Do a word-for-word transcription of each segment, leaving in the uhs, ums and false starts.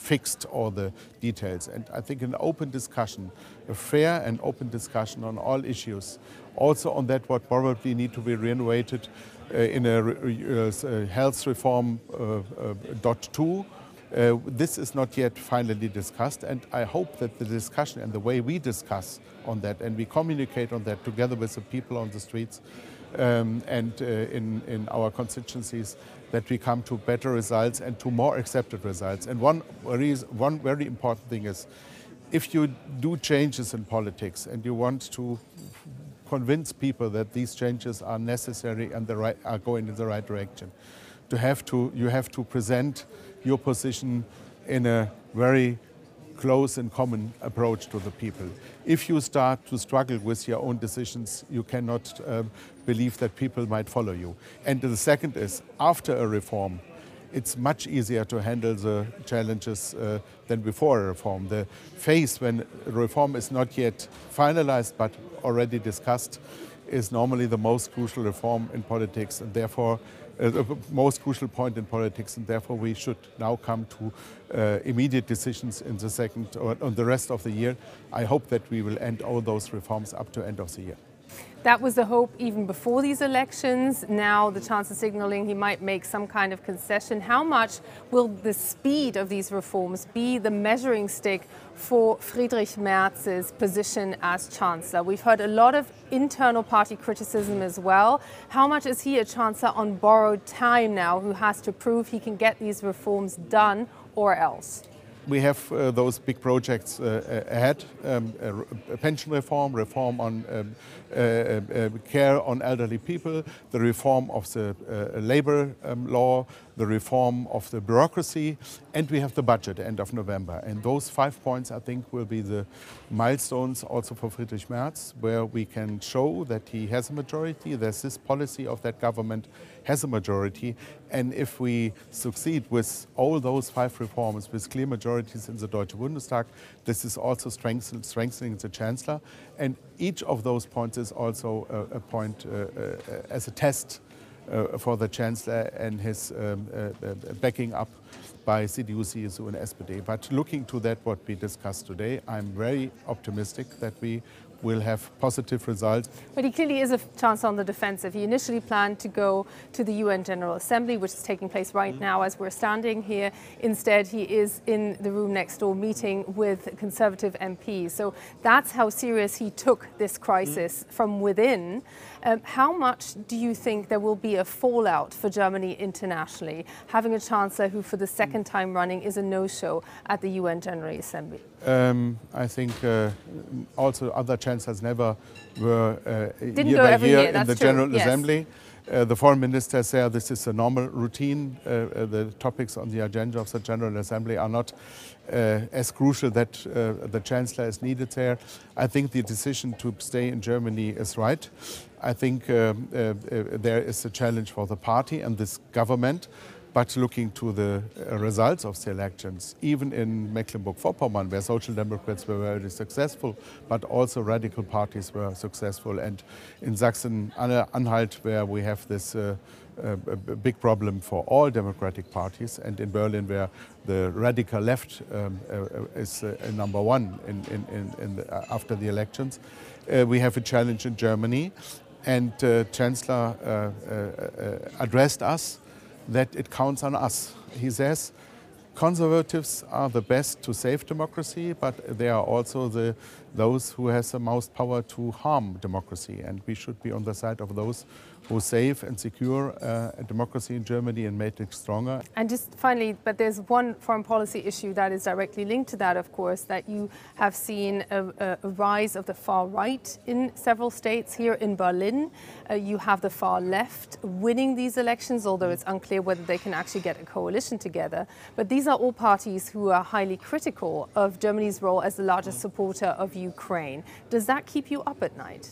fixed all the details. And I think an open discussion, a fair and open discussion on all issues, also on that what probably need to be renovated uh, in a uh, health reform uh, uh, dot two. Uh, this is not yet finally discussed, and I hope that the discussion and the way we discuss on that and we communicate on that together with the people on the streets um, and uh, in, in our constituencies, that we come to better results and to more accepted results. And one, reason, one very important thing is, if you do changes in politics and you want to convince people that these changes are necessary and the right, are going in the right direction, to have to, you have to present your position in a very close and common approach to the people. If you start to struggle with your own decisions, you cannot um, believe that people might follow you. And the second is, after a reform, it's much easier to handle the challenges uh, than before a reform. The phase when a reform is not yet finalized but already discussed is normally the most crucial reform in politics, and therefore uh, the most crucial point in politics, and therefore we should now come to uh, immediate decisions in the second or on the rest of the year. I hope that we will end all those reforms up to end of the year. That was the hope even before these elections. Now the Chancellor signaling he might make some kind of concession. How much will the speed of these reforms be the measuring stick for Friedrich Merz's position as Chancellor? We've heard a lot of internal party criticism as well. How much is he a Chancellor on borrowed time now, who has to prove he can get these reforms done or else? We have uh, those big projects uh, ahead, um, a, a pension reform, reform on um, uh, uh, care on elderly people, the reform of the uh, labor um, law, the reform of the bureaucracy, and we have the budget end of November. And those five points, I think, will be the milestones also for Friedrich Merz, where we can show that he has a majority, there's this policy of that government has a majority, and if we succeed with all those five reforms with clear majorities in the Deutsche Bundestag, this is also strengthen, strengthening the Chancellor, and each of those points is also a, a point uh, uh, as a test uh, for the Chancellor and his um, uh, uh, backing up by C D U, C S U and S P D. But looking to that what we discussed today, I'm very optimistic that we will have positive results. But he clearly is a Chancellor on the defensive. He initially planned to go to the U N General Assembly, which is taking place right mm. now as we're standing here. Instead, he is in the room next door meeting with Conservative M Ps. So that's how serious he took this crisis mm. from within. Um, how much do you think there will be a fallout for Germany internationally, having a Chancellor who for the second time running is a no-show at the U N General Assembly? Um, I think uh, also other chancellors never were uh, Didn't year go by every year, year, in the true. General Yes. Assembly. Uh, the foreign minister said this is a normal routine. Uh, uh, the topics on the agenda of the General Assembly are not uh, as crucial that uh, the Chancellor is needed there. I think the decision to stay in Germany is right. I think um, uh, uh, there is a challenge for the party and this government. But looking to the uh, results of the elections, even in Mecklenburg-Vorpommern, where Social Democrats were very successful, but also radical parties were successful, and in Sachsen-Anhalt, where we have this uh, uh, a big problem for all democratic parties, and in Berlin, where the radical left um, uh, is uh, number one in, in, in, in the, uh, after the elections, uh, we have a challenge in Germany, and uh, Chancellor uh, uh, uh, addressed us that it counts on us. He says conservatives are the best to save democracy, but they are also the, those who have the most power to harm democracy. And we should be on the side of those who save and secure uh, democracy in Germany and make it stronger. And just finally, but there's one foreign policy issue that is directly linked to that, of course, that you have seen a, a rise of the far right in several states. Here in Berlin, uh, you have the far left winning these elections, although it's unclear whether they can actually get a coalition together. But these are all parties who are highly critical of Germany's role as the largest supporter of Ukraine. Does that keep you up at night?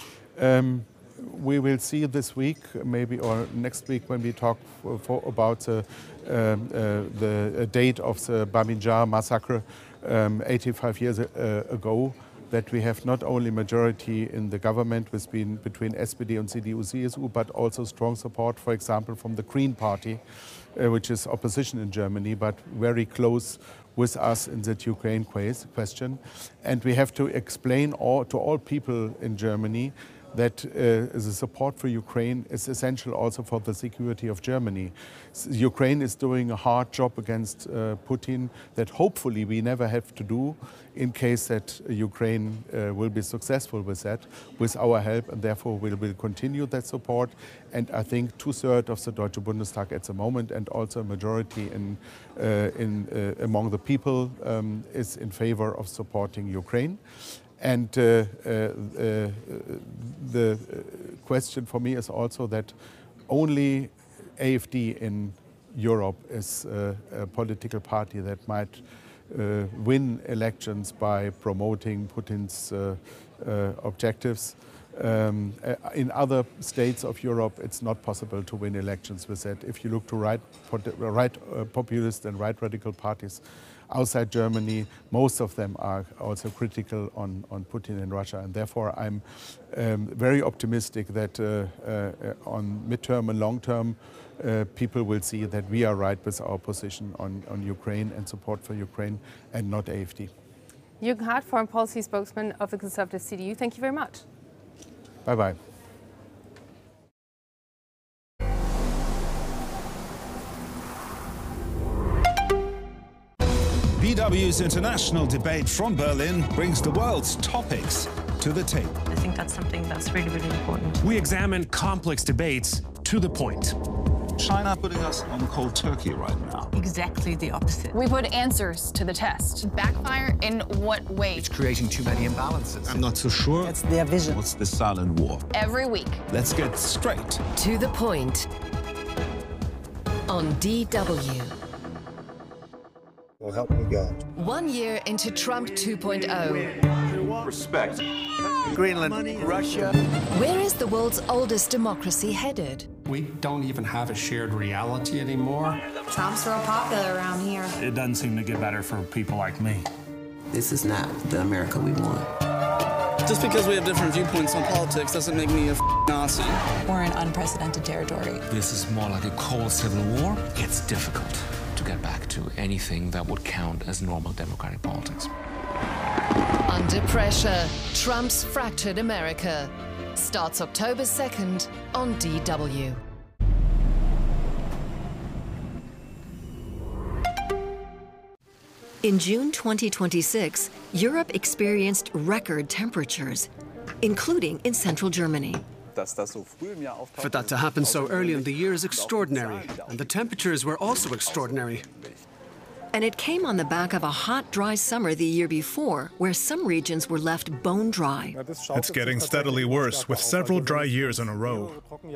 Um, We will see this week, maybe, or next week, when we talk for, for about uh, um, uh, the date of the Bamyan massacre um, eighty-five years uh, ago, that we have not only majority in the government between, between S P D and C D U C S U, but also strong support, for example, from the Green Party, uh, which is opposition in Germany, but very close with us in that Ukraine question. And we have to explain all, to all people in Germany that uh, the support for Ukraine is essential also for the security of Germany. S Ukraine is doing a hard job against uh, Putin that hopefully we never have to do in case that Ukraine uh, will be successful with that, with our help, and therefore we will continue that support. And I think two-thirds of the Deutsche Bundestag at the moment, and also a majority in, uh, in, uh, among the people um, is in favor of supporting Ukraine. And uh, uh, uh, the question for me is also that only A F D in Europe is uh, a political party that might uh, win elections by promoting Putin's uh, uh, objectives. Um, uh, in other states of Europe, it's not possible to win elections with that. If you look to right, right uh, populist and right radical parties outside Germany, most of them are also critical on, on Putin and Russia. And therefore, I'm um, very optimistic that uh, uh, on midterm and long term, uh, people will see that we are right with our position on, on Ukraine and support for Ukraine, and not A F D. Jürgen Hart, Foreign Policy Spokesman of the Conservative C D U. Thank you very much. Bye-bye. B W's international debate from Berlin brings the world's topics to the table. I think that's something that's really, really important. We examine complex debates to the point. China putting us on cold turkey right now. Exactly the opposite. We put answers to the test. Backfire in what way? It's creating too many imbalances. I'm not so sure. That's their vision. What's the silent war? Every week. Let's get straight to the point on D W. Well, help me God. One year into Trump two point oh. Respect. Greenland, Russia. Where is the world's oldest democracy headed? We don't even have a shared reality anymore. Trump's real popular around here. It doesn't seem to get better for people like me. This is not the America we want. Just because we have different viewpoints on politics doesn't make me a Nazi. We're in unprecedented territory. This is more like a cold civil war. It's difficult to get back to anything that would count as normal democratic politics. Under pressure, Trump's fractured America starts October second on D W. In June twenty twenty-six, Europe experienced record temperatures, including in central Germany. For that to happen so early in the year is extraordinary, and the temperatures were also extraordinary. And it came on the back of a hot, dry summer the year before, where some regions were left bone dry. It's getting steadily worse, with several dry years in a row.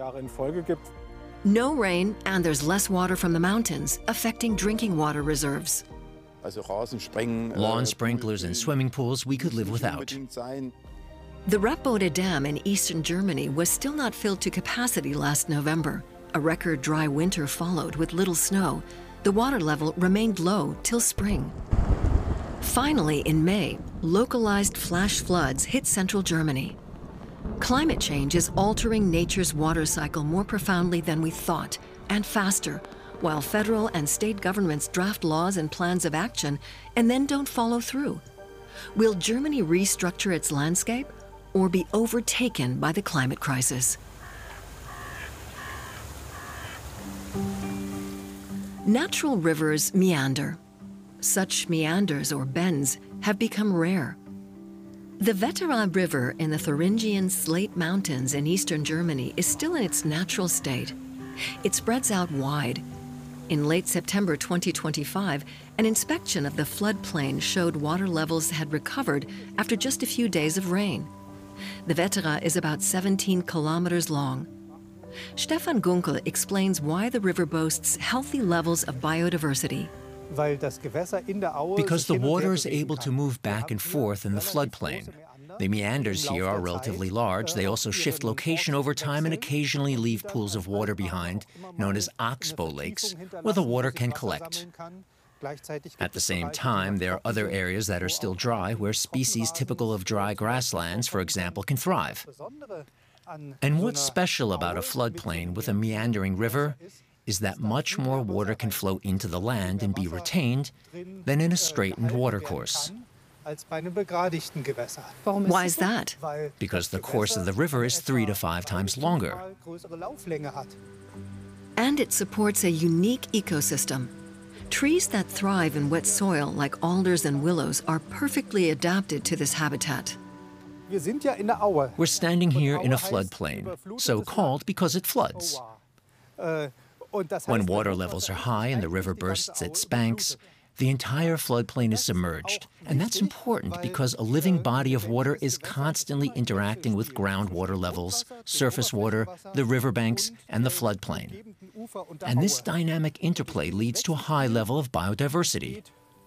No rain, and there's less water from the mountains, affecting drinking water reserves. Lawn sprinklers and swimming pools we could live without. The Rappbode Dam in eastern Germany was still not filled to capacity last November. A record dry winter followed with little snow. The water level remained low till spring. Finally, in May, localized flash floods hit central Germany. Climate change is altering nature's water cycle more profoundly than we thought, and faster, while federal and state governments draft laws and plans of action and then don't follow through. Will Germany restructure its landscape or be overtaken by the climate crisis? Natural rivers meander. Such meanders or bends have become rare. The Wettera River in the Thuringian Slate Mountains in eastern Germany is still in its natural state. It spreads out wide. In late September twenty twenty-five, an inspection of the floodplain showed water levels had recovered after just a few days of rain. The Wettera is about seventeen kilometers long. Stefan Gunkel explains why the river boasts healthy levels of biodiversity. Because the water is able to move back and forth in the floodplain. The meanders here are relatively large. They also shift location over time and occasionally leave pools of water behind, known as oxbow lakes, where the water can collect. At the same time, there are other areas that are still dry, where species typical of dry grasslands, for example, can thrive. And what's special about a floodplain with a meandering river is that much more water can flow into the land and be retained than in a straightened watercourse. Why is that? Because the course of the river is three to five times longer. And it supports a unique ecosystem. Trees that thrive in wet soil, like alders and willows, are perfectly adapted to this habitat. We're standing here in a floodplain, so called because it floods. When water levels are high and the river bursts its banks, the entire floodplain is submerged. And that's important because a living body of water is constantly interacting with groundwater levels, surface water, the riverbanks, and the floodplain. And this dynamic interplay leads to a high level of biodiversity.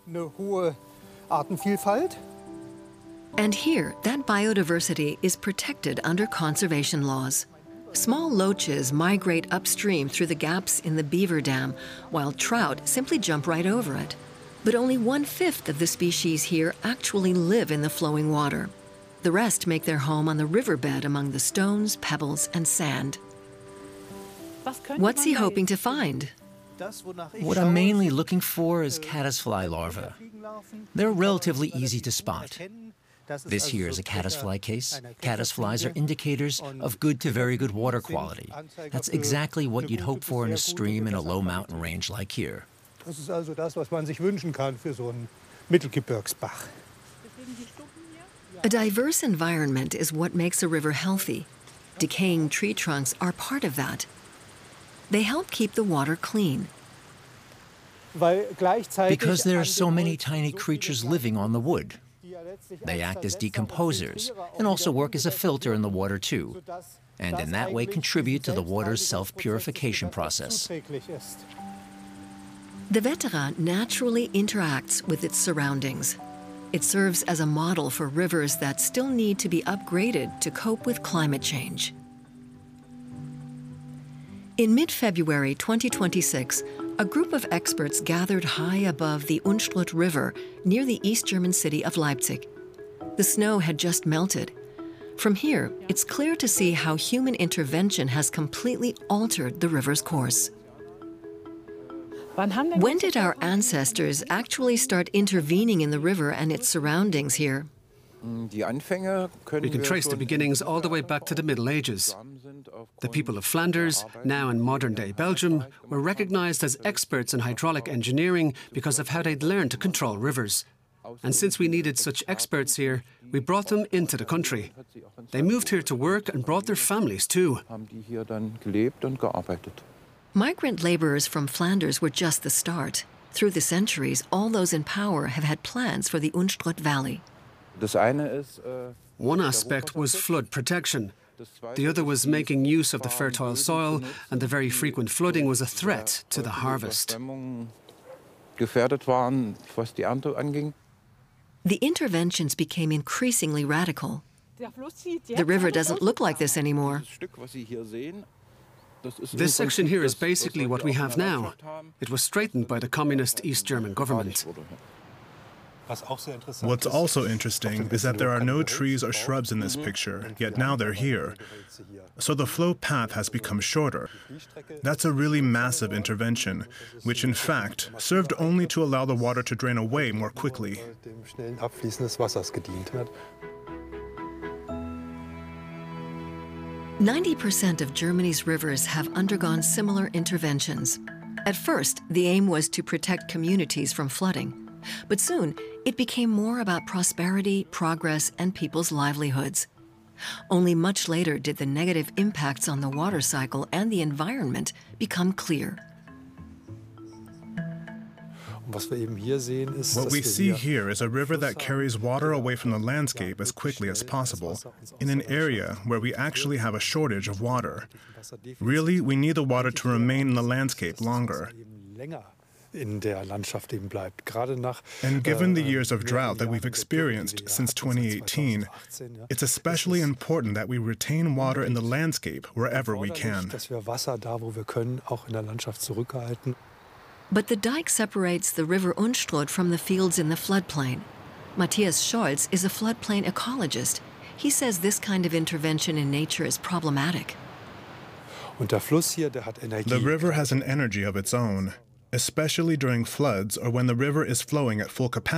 And here, that biodiversity is protected under conservation laws. Small loaches migrate upstream through the gaps in the beaver dam, while trout simply jump right over it. But only one-fifth of the species here actually live in the flowing water. The rest make their home on the riverbed among the stones, pebbles, and sand. What's he hoping to find? What I'm mainly looking for is caddisfly larvae. They're relatively easy to spot. This here is a caddisfly case. Caddisflies are indicators of good to very good water quality. That's exactly what you'd hope for in a stream in a low mountain range like here. Das ist also das, was man sich wünschen kann für so einen Mittelgebirgsbach. A diverse environment is what makes a river healthy. Decaying tree trunks are part of that. They help keep the water clean. Because there are so many tiny creatures living on the wood. They act as decomposers and also work as a filter in the water too, and in that way contribute to the water's self-purification process. The Wetterau naturally interacts with its surroundings. It serves as a model for rivers that still need to be upgraded to cope with climate change. In mid-February twenty twenty-six, a group of experts gathered high above the Unstrut River near the East German city of Leipzig. The snow had just melted. From here, it's clear to see how human intervention has completely altered the river's course. When did our ancestors actually start intervening in the river and its surroundings here? We can trace the beginnings all the way back to the Middle Ages. The people of Flanders, now in modern-day Belgium, were recognized as experts in hydraulic engineering because of how they'd learned to control rivers. And since we needed such experts here, we brought them into the country. They moved here to work and brought their families too. Migrant laborers from Flanders were just the start. Through the centuries, all those in power have had plans for the Unstrut Valley. One aspect was flood protection. The other was making use of the fertile soil, and the very frequent flooding was a threat to the harvest. The interventions became increasingly radical. The river doesn't look like this anymore. This section here is basically what we have now. It was straightened by the communist East German government. What's also interesting is that there are no trees or shrubs in this picture, yet now they're here. So the flow path has become shorter. That's a really massive intervention, which in fact served only to allow the water to drain away more quickly. ninety percent of Germany's rivers have undergone similar interventions. At first, the aim was to protect communities from flooding. But soon, it became more about prosperity, progress, and people's livelihoods. Only much later did the negative impacts on the water cycle and the environment become clear. What we see here is a river that carries water away from the landscape as quickly as possible, in an area where we actually have a shortage of water. Really, we need the water to remain in the landscape longer. in der Landschaft eben bleibt. Gerade nach, and given the years of drought that we've experienced since twenty eighteen, it's especially important that we retain water in the landscape wherever we can. Dass wir Wasser da, wo wir können, auch in der Landschaft zurückhalten. But the dike separates the river Unstrut from the fields in the floodplain. Matthias Scholz is a floodplain ecologist. He says this kind of intervention in nature is problematic. The river has an energy of its own, especially during floods or when the river is flowing at full capacity.